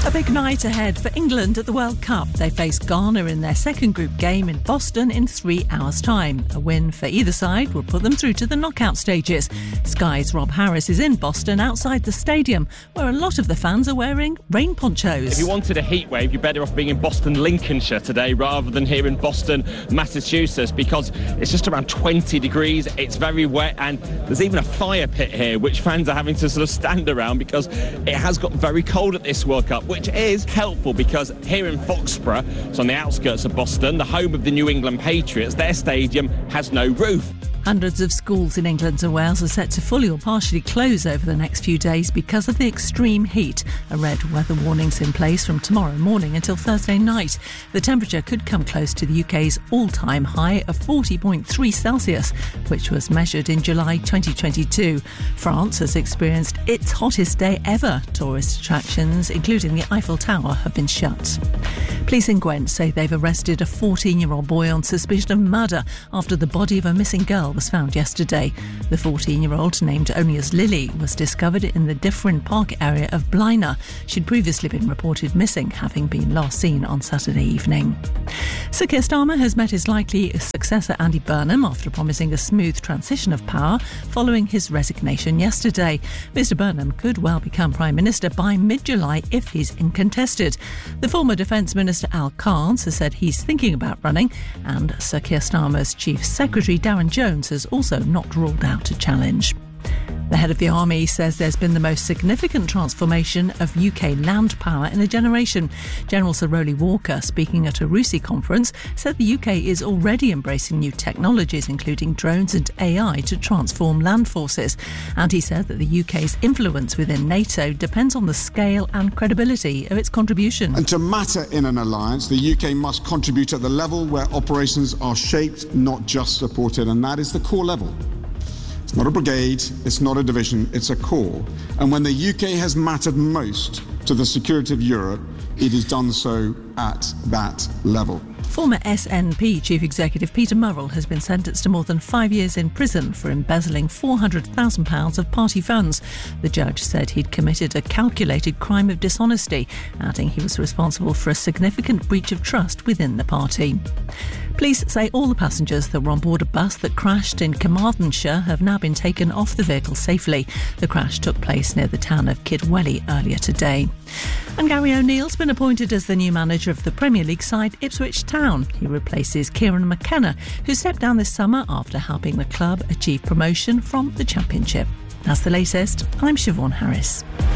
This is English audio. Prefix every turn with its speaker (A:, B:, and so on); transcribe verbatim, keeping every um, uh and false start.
A: A big night ahead for England at the World Cup. They face Ghana in their second group game in Boston in three hours' time. A win for either side will put them through to the knockout stages. Sky's Rob Harris is in Boston outside the stadium, where a lot of the fans are wearing rain ponchos.
B: If you wanted a heat wave, you're better off being in Boston, Lincolnshire today rather than here in Boston, Massachusetts, because it's just around twenty degrees, it's very wet, and there's even a fire pit here which fans are having to sort of stand around because it has got very cold at this World Cup, which is helpful because here in Foxborough, it's on the outskirts of Boston, the home of the New England Patriots, their stadium has no roof.
A: Hundreds of schools in England and Wales are set to fully or partially close over the next few days because of the extreme heat. A red weather warning's in place from tomorrow morning until Thursday night. The temperature could come close to the U K's all-time high of forty point three Celsius, which was measured in July twenty twenty-two. France has experienced its hottest day ever. Tourist attractions, including the Eiffel Tower, have been shut. Police in Gwent say they've arrested a fourteen-year-old boy on suspicion of murder after the body of a missing girl was found yesterday. The fourteen-year-old, named only as Lily, was discovered in the Differin Park area of Blaina. She'd previously been reported missing, having been last seen on Saturday evening. Sir Keir Starmer has met his likely successor Andy Burnham after promising a smooth transition of power following his resignation yesterday. Mr Burnham could well become Prime Minister by mid-July if he's incontested. The former Defence Minister Al Carnes has said he's thinking about running, and Sir Keir Starmer's Chief Secretary Darren Jones has also not ruled out a challenge. The head of the army says there's been the most significant transformation of U K land power in a generation. General Sir Rowley Walker, speaking at a R U S I conference, said the U K is already embracing new technologies, including drones and A I, to transform land forces. And he said that the U K's influence within NATO depends on the scale and credibility of its contribution.
C: And to matter in an alliance, the U K must contribute at the level where operations are shaped, not just supported, and that is the core level. It's not a brigade, it's not a division, it's a corps. And when the U K has mattered most to the security of Europe, it has done so at that level.
A: Former S N P Chief Executive Peter Murrell has been sentenced to more than five years in prison for embezzling four hundred thousand pounds of party funds. The judge said he'd committed a calculated crime of dishonesty, adding he was responsible for a significant breach of trust within the party. Police say all the passengers that were on board a bus that crashed in Carmarthenshire have now been taken off the vehicle safely. The crash took place near the town of Kidwelly earlier today. And Gary O'Neill's been appointed as the new manager of the Premier League side Ipswich Town. He replaces Kieran McKenna, who stepped down this summer after helping the club achieve promotion from the Championship. That's the latest. I'm Siobhan Harris.